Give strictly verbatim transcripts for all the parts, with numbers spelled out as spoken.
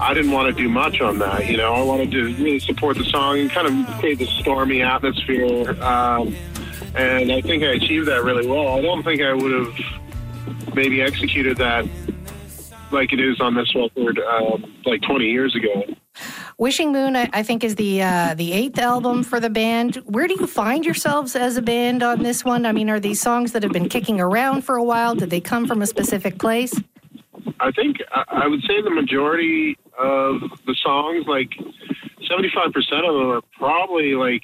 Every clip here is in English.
I didn't want to do much on that. You know, I wanted to really support the song and kind of create this stormy atmosphere. Um, and I think I achieved that really well. I don't think I would have maybe executed that like it is on this record um, like twenty years ago. Wishing Moon, I, I think, is the uh, the eighth album for the band. Where do you find yourselves as a band on this one? I mean, are these songs that have been kicking around for a while? Did they come from a specific place? I think I would say the majority of the songs, like seventy-five percent of them, are probably like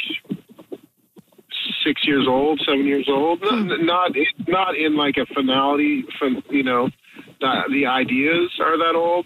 six years old, seven years old. Hmm. Not not in like a finality, you know, the, the ideas are that old.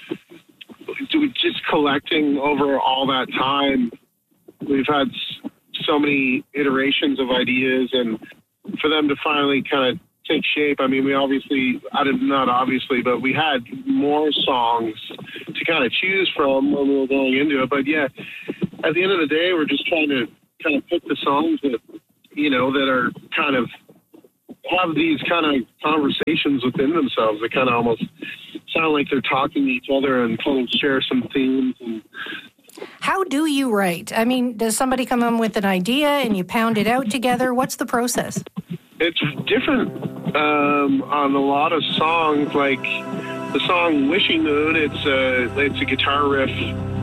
Just collecting over all that time, we've had so many iterations of ideas, and for them to finally kind of take shape. I mean, we obviously, I did not obviously, but we had more songs to kind of choose from when we were going into it. But yeah, at the end of the day, we're just trying to kind of pick the songs that, you know, that are kind of have these kind of conversations within themselves that kind of almost sound like they're talking to each other and kind of share some themes. And how do you write? I mean, does somebody come in with an idea and you pound it out together? What's the process? It's different um, on a lot of songs. Like the song "Wishing Moon," it's a it's a guitar riff